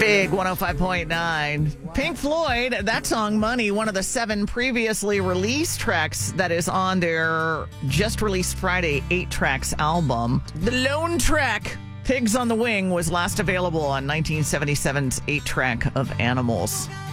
Big 105.9. Pink Floyd, that song Money, one of the 7 previously released tracks that is on their just released Friday 8 tracks album. The lone track, Pigs on the Wing, was last available on 1977's 8 track of Animals.